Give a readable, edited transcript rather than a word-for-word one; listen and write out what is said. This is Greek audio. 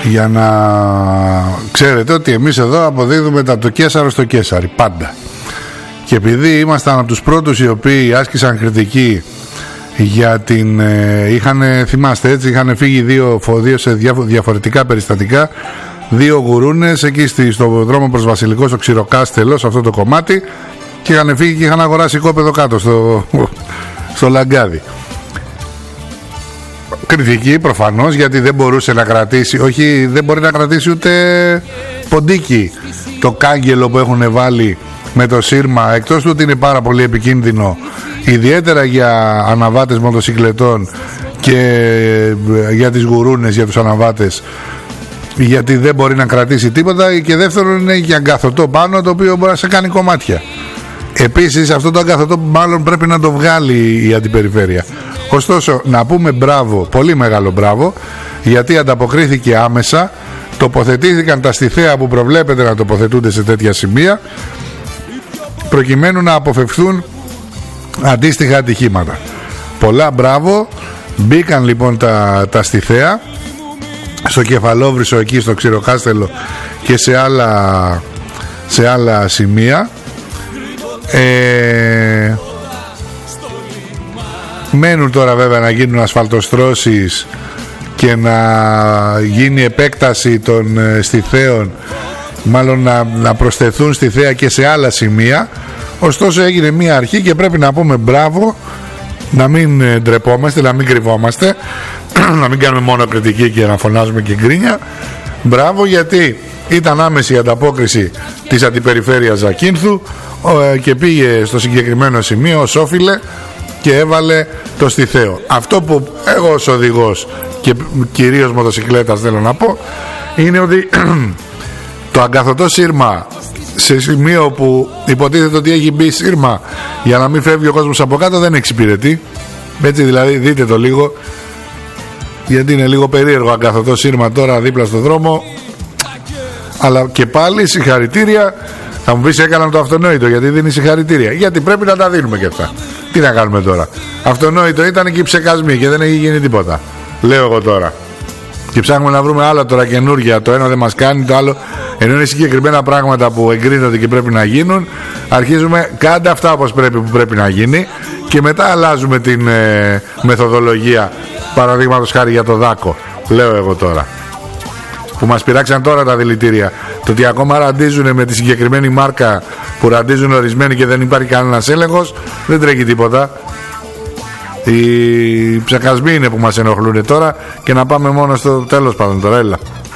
Για να ξέρετε ότι εμείς εδώ αποδίδουμε τα το Κέσαρο στο Κέσαρι πάντα. Και επειδή ήμασταν από τους πρώτους οι οποίοι άσκησαν κριτική για την... θυμάστε έτσι, είχαν φύγει δύο σε διαφορετικά περιστατικά, δύο γουρούνες εκεί στο δρόμο προς Βασιλικό, στο Ξηροκάστελο, σε αυτό το κομμάτι, και είχαν φύγει και είχαν αγοράσει κόπεδο κάτω στο Λαγκάδι. Κριτική προφανώς, γιατί δεν μπορούσε να κρατήσει, όχι, δεν μπορεί να κρατήσει ούτε ποντίκι το κάγκελο που έχουν βάλει με το σύρμα, εκτός του ότι είναι πάρα πολύ επικίνδυνο, ιδιαίτερα για αναβάτες μοτοσυκλετών και για τις γουρούνες, για τους αναβάτες, γιατί δεν μπορεί να κρατήσει τίποτα, και δεύτερον είναι για αγκαθωτό πάνω, το οποίο μπορεί να σε κάνει κομμάτια. Επίσης αυτό το αγκαθωτό μάλλον πρέπει να το βγάλει η αντιπεριφέρεια. Ωστόσο να πούμε μπράβο, πολύ μεγάλο μπράβο, γιατί ανταποκρίθηκε άμεσα, τοποθετήθηκαν τα στιθέα που προβλέπεται να τοποθετούνται σε τέτοια σημεία, προκειμένου να αποφευθούν αντίστοιχα ατυχήματα. Πολλά μπράβο. Μπήκαν λοιπόν τα στιθέα στο Κεφαλόβρυσο, εκεί στο Ξηροκάστελο και σε άλλα σημεία. Μένουν τώρα βέβαια να γίνουν ασφαλτοστρώσεις και να γίνει επέκταση των στιθέων, μάλλον να προσθεθούν στιθέα και σε άλλα σημεία. Ωστόσο έγινε μια αρχή και πρέπει να πούμε μπράβο, να μην ντρεπόμαστε, να μην κρυβόμαστε, να μην κάνουμε μόνο κριτική και να φωνάζουμε και γκρίνια. Μπράβο, γιατί ήταν άμεση η ανταπόκριση της αντιπεριφέρειας Ζακίνθου και πήγε στο συγκεκριμένο σημείο ως όφιλε και έβαλε το στιθαίο. Αυτό που εγώ ως οδηγός και κυρίως μοτοσυκλέτας θέλω να πω είναι ότι το αγκαθωτό σύρμα σε σημείο που υποτίθεται ότι έχει μπει σύρμα για να μην φεύγει ο κόσμος από κάτω δεν εξυπηρετεί. Έτσι δηλαδή, δείτε το λίγο, γιατί είναι λίγο περίεργο αγκαθωτό σύρμα τώρα δίπλα στο δρόμο. Αλλά και πάλι συγχαρητήρια. Θα μου πεις έκαναν το αυτονόητο, γιατί δίνει συγχαρητήρια, γιατί πρέπει να τα δίνουμε και αυτά. Τι να κάνουμε τώρα? Αυτονόητο ήταν και οι ψεκασμοί και δεν έχει γίνει τίποτα, λέω εγώ τώρα. Και ψάχνουμε να βρούμε άλλα τώρα καινούργια. Το ένα δεν μας κάνει, το άλλο, ενώ είναι συγκεκριμένα πράγματα που εγκρίνονται και πρέπει να γίνουν, αρχίζουμε κάντε αυτά όπως πρέπει, που πρέπει να γίνει, και μετά αλλάζουμε την μεθοδολογία. Παραδείγματος χάρη για το δάκο, λέω εγώ τώρα, που μας πειράξαν τώρα τα δηλητήρια. Το ότι ακόμα ραντίζουν με τη συγκεκριμένη μάρκα που ραντίζουν ορισμένοι και δεν υπάρχει κανένας έλεγχος, δεν τρέχει τίποτα. Οι ψεκασμοί είναι που μας ενοχλούν τώρα, και να πάμε μόνο στο τέλος πάντων τώρα, έλα.